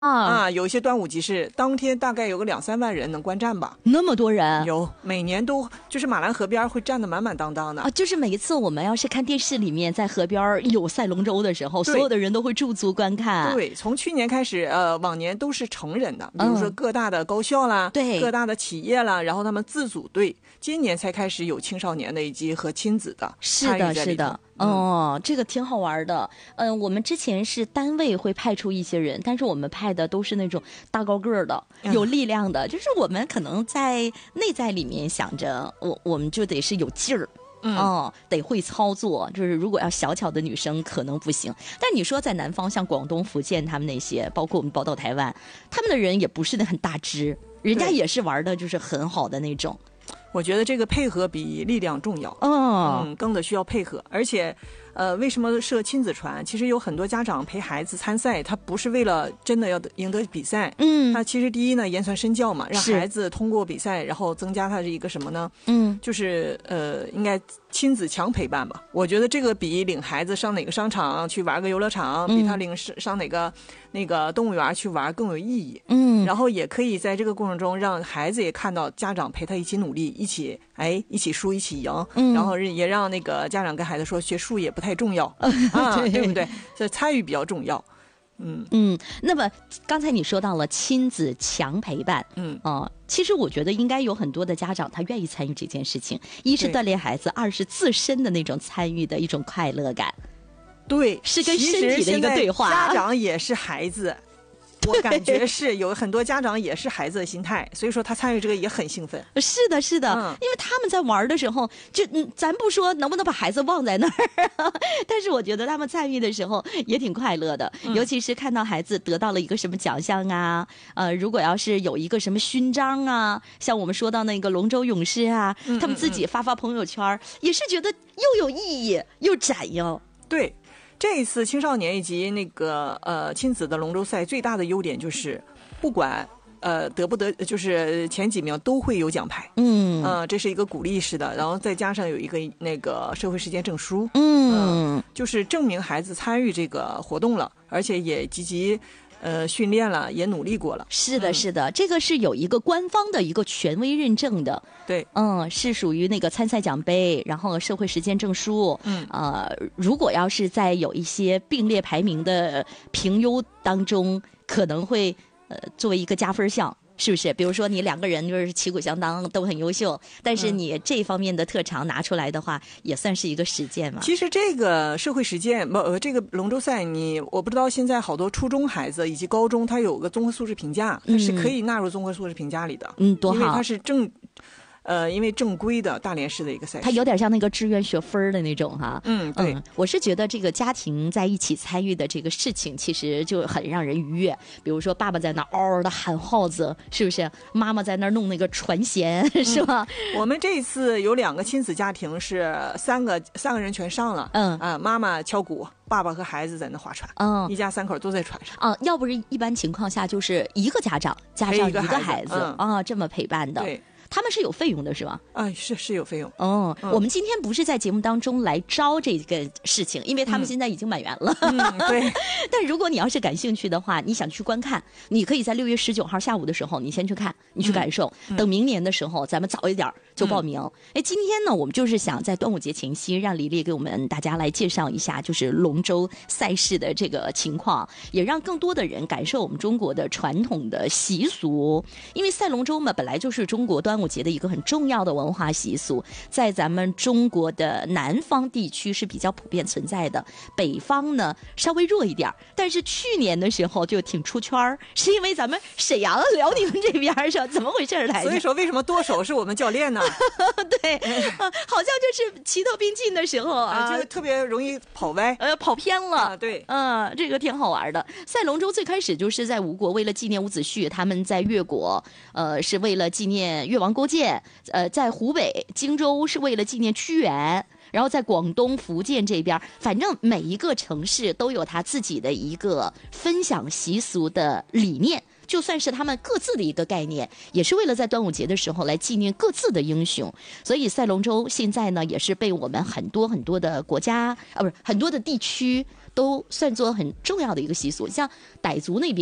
有一些端午集市当天大概有个2-3万人能观战吧。 那么多人？ 有，每年都就是马兰河边会站得满满当当的就是每一次我们要是看电视里面在河边有赛龙舟的时候，所有的人都会驻足观看。 对，从去年开始往年都是成人的，比如说各大的高校啦， 对， 各大的企业啦，然后他们自组队，今年才开始有青少年的以及和亲子的参与在里头。 是的这个挺好玩的。我们之前是单位会派出一些人，但是我们派的都是那种大高个的、有力量的，就是我们可能在内在里面想着，我们就得是有劲儿。得会操作，就是如果要小巧的女生可能不行。但你说在南方，像广东、福建他们那些，包括我们宝岛台湾，他们的人也不是很大只，人家也是玩的就是很好的那种。 我觉得这个配合比力量重要。更得需要配合。而且为什么设亲子船？其实有很多家长陪孩子参赛，他不是为了真的要赢得比赛。他其实第一呢，言传身教嘛，让孩子通过比赛，然后增加他的一个什么呢？就是应该亲子强陪伴吧。我觉得这个比领孩子上哪个商场去玩个游乐场，比他领上哪个那个动物园去玩更有意义。然后也可以在这个过程中让孩子也看到家长陪他一起努力，一起输一起赢。然后也让那个家长跟孩子说，学术也不太重要对不对？所以参与比较重要。 那么刚才你说到了亲子强陪伴，其实我觉得应该有很多的家长他愿意参与这件事情，一是锻炼孩子，二是自身的那种参与的一种快乐感。 对， 是跟身体的一个对话。 家长也是孩子。我感觉是有很多家长也是孩子的心态，所以说他参与这个也很兴奋。 是的，因为他们在玩的时候，就咱不说能不能把孩子忘在那儿，但是我觉得他们参与的时候也挺快乐的，尤其是看到孩子得到了一个什么奖项啊，如果要是有一个什么勋章啊，像我们说到那个龙舟勇士啊，他们自己发朋友圈，也是觉得又有意义又展映。 对。这一次青少年以及那个亲子的龙舟赛最大的优点就是，不管得不得，就是前几名都会有奖牌。这是一个鼓励式的，然后再加上有一个那个社会实践证书。就是证明孩子参与这个活动了，而且也积极训练了，也努力过了。 是的，这个是有一个官方的一个权威认证的。 对， 是属于那个参赛奖杯，然后社会实践证书。如果要是在有一些并列排名的评优当中，可能会作为一个加分项。是不是？比如说你2个人就是旗鼓相当，都很优秀，但是你这方面的特长拿出来的话，也算是一个实践嘛。 其实这个社会实践，这个龙舟赛，我不知道现在好多初中孩子以及高中，他有个综合素质评价，它是可以纳入综合素质评价里的。 多好！ 因为它是因为正规的大连市的一个赛事， 它有点像那个志愿学分的那种哈。 对， 我是觉得这个家庭在一起参与的这个事情，其实就很让人愉悦。比如说爸爸在那嗷嗷的喊号子，是不是？妈妈在那弄那个船弦，是吧？ 我们这一次有2个亲子家庭是三个人全上了。妈妈敲鼓，爸爸和孩子在那划船。一家3口都在船上。 要不是一般情况下就是一个家长加上一个孩子这么陪伴的。 对。 他们是有费用的是吧？ 是有费用。 我们今天不是在节目当中来招这个事情，因为他们现在已经满员了。 对。 但如果你要是感兴趣的话，你想去观看，你可以在6月19号下午的时候，你先去看，你去感受。等明年的时候，咱们早一点就报名。今天呢，我们就是想在端午节前夕，让李丽给我们大家来介绍一下，就是龙舟赛事的这个情况，也让更多的人感受我们中国的传统的习俗。因为赛龙舟嘛，本来就是中国端午节的一个很重要的文化习俗，在咱们中国的南方地区是比较普遍存在的，北方呢稍微弱一点，但是去年的时候就挺出圈，是因为咱们沈阳、辽宁这边上怎么回事来着？ 所以说为什么舵手是我们教练呢？ 对，好像就是齐头并进的时候就特别容易跑歪， 跑偏了。 对， 这个挺好玩的。赛龙舟最开始就是在吴国，为了纪念伍子胥，他们在越国，是为了纪念越王勾践，在湖北荆州是为了纪念屈原，然后在广东、福建这边，反正每一个城市都有他自己的一个分享习俗的理念，就算是他们各自的一个概念，也是为了在端午节的时候来纪念各自的英雄。所以赛龙舟现在呢，也是被我们很多的国家不是很多的地区都算作很重要的一个习俗。像傣族那边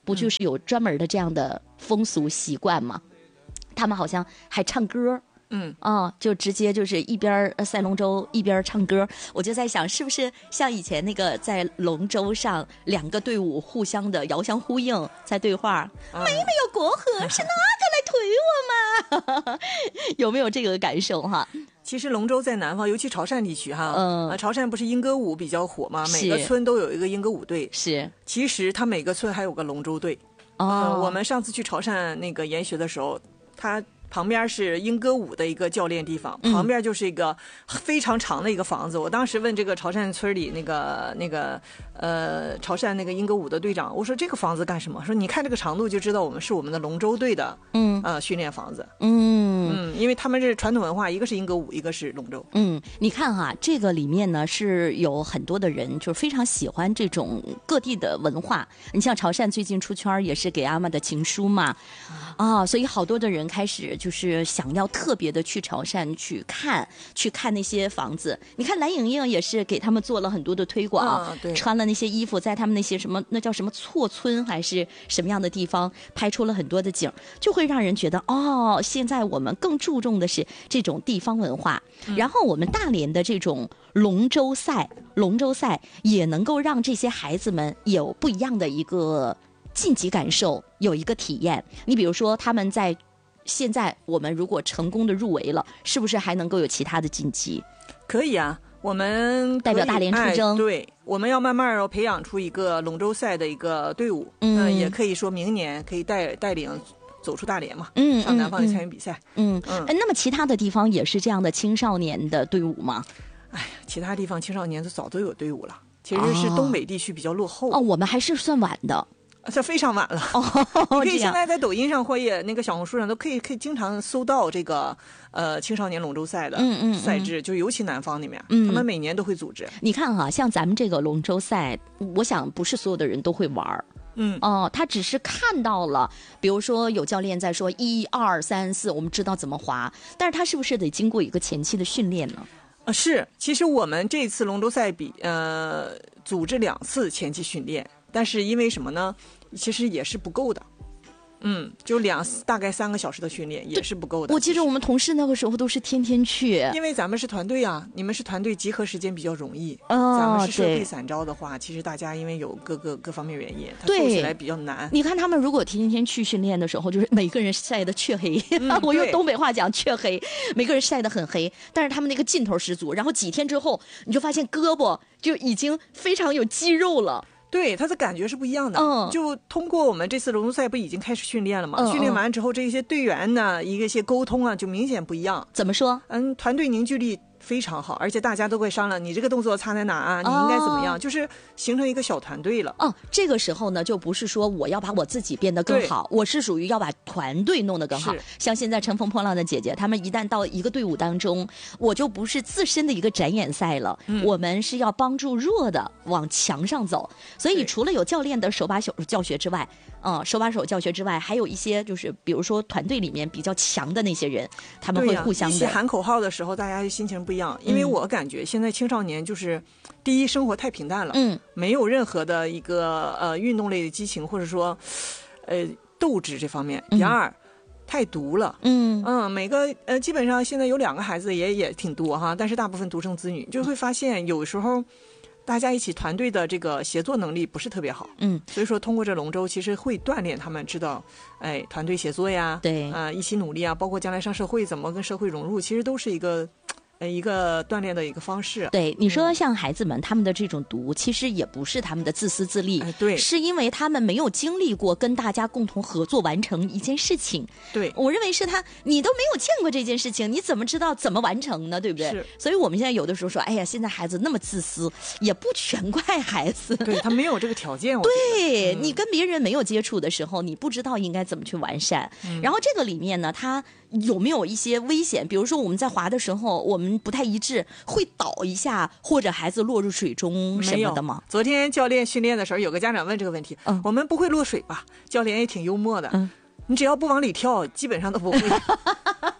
不就是有专门的这样的风俗习惯吗？他们好像还唱歌。就直接就是一边赛龙舟一边唱歌，我就在想，是不是像以前那个在龙舟上两个队伍互相的遥相呼应，在对话，没有国河，是哪个来推我嘛？有没有这个感受哈？ 其实龙舟在南方，尤其潮汕地区哈，潮汕不是莺歌舞比较火吗？每个村都有一个莺歌舞队， 是。 其实它每个村还有个龙舟队。我们上次去潮汕那个研学的时候，它旁边是莺歌舞的一个教练地方，旁边就是一个非常长的一个房子。我当时问这个潮汕村里那个潮汕那个莺歌舞的队长，我说这个房子干什么？说你看这个长度就知道是我们的龙舟队的训练房子。因为他们是传统文化，一个是莺歌舞，一个是龙舟。 你看哈，这个里面呢是有很多的人就是非常喜欢这种各地的文化。你像潮汕最近出圈也是给阿嬷的情书嘛，所以好多的人开始就是想要特别的去潮汕去看那些房子。你看蓝莹莹也是给他们做了很多的推广，穿了那些衣服，在他们那些什么那叫什么错村还是什么样的地方拍出了很多的景，就会让人觉得现在我们更注重的是这种地方文化。然后我们大连的这种龙舟赛也能够让这些孩子们有不一样的一个晋级感受，有一个体验。你比如说他们在现在我们如果成功的入围了，是不是还能够有其他的晋级？ 可以啊，我们代表大连出征。 对，我们要慢慢要培养出一个龙舟赛的一个队伍。也可以说明年可以带领走出大连嘛，上南方去参与比赛。 那么其他的地方也是这样的青少年的队伍吗？ 其他地方青少年早都有队伍了，其实是东北地区比较落后。 我们还是算晚的。 这非常晚了。你可以现在在抖音上或者那个小红书上都可以经常搜到这个青少年龙舟赛的赛制，就尤其南方那边，他们每年都会组织。 你看哈，像咱们这个龙舟赛，我想不是所有的人都会玩。他只是看到了，比如说有教练在说1、2、3、4，我们知道怎么划，但是他是不是得经过一个前期的训练呢？ 是，其实我们这次龙舟赛组织2次前期训练，但是因为什么呢？其实也是不够的。就大概3个小时的训练也是不够的。 我记得我们同事那个时候都是天天去， 因为咱们是团队啊，你们是团队，集合时间比较容易。咱们是社会散招的话，其实大家因为有各方面原因，它做起来比较难。 你看他们如果天天去训练的时候，就是每个人晒得黢黑，我用东北话讲黢黑，每个人晒得很黑，但是他们那个劲头十足，然后几天之后你就发现胳膊就已经非常有肌肉了。 对，他的感觉是不一样的。就通过我们这次龙舟赛不已经开始训练了吗？训练完之后，这些队员呢，一些沟通啊，就明显不一样。 怎么说？ 团队凝聚力非常好，而且大家都会商量你这个动作差在哪啊，你应该怎么样，就是形成一个小团队了。 这个时候呢，就不是说我要把我自己变得更好，我是属于要把团队弄得更好。像现在乘风破浪的姐姐，她们一旦到一个队伍当中，我就不是自身的一个展演赛了，我们是要帮助弱的往强上走。所以除了有教练的手把手教学之外，还有一些就是比如说团队里面比较强的那些人，他们会互相的一起喊口号的时候，大家心情不一样。因为我感觉现在青少年就是第一，生活太平淡了，没有任何的一个运动类的激情，或者说斗志这方面。第二，太独了。每个基本上现在有2个孩子也挺多哈，但是大部分独生子女，就会发现有时候大家一起团队的这个协作能力不是特别好。所以说通过这龙舟其实会锻炼他们知道团队协作呀， 对一起努力啊，包括将来上社会怎么跟社会融入，其实都是一个锻炼的一个方式。 对，你说像孩子们他们的这种独，其实也不是他们的自私自利， 对， 是因为他们没有经历过跟大家共同合作完成一件事情。 对， 我认为是你都没有见过这件事情，你怎么知道怎么完成呢？对不对？ 是。 所以我们现在有的时候说，哎呀，现在孩子那么自私，也不全怪孩子， 对，他没有这个条件。 对，你跟别人没有接触的时候，你不知道应该怎么去完善。然后这个里面呢，它有没有一些危险？比如说我们在滑的时候，我们不太一致，会倒一下，或者孩子落入水中什么的吗？ 昨天教练训练的时候，有个家长问这个问题，我们不会落水吧？教练也挺幽默的，你只要不往里跳，基本上都不会。因为他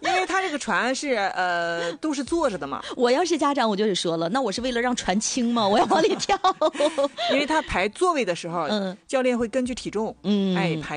那个船是都是坐着的嘛。 我要是家长，我就是说了，那我是为了让船轻吗？我要往里跳。 因为他排座位的时候，教练会根据体重，排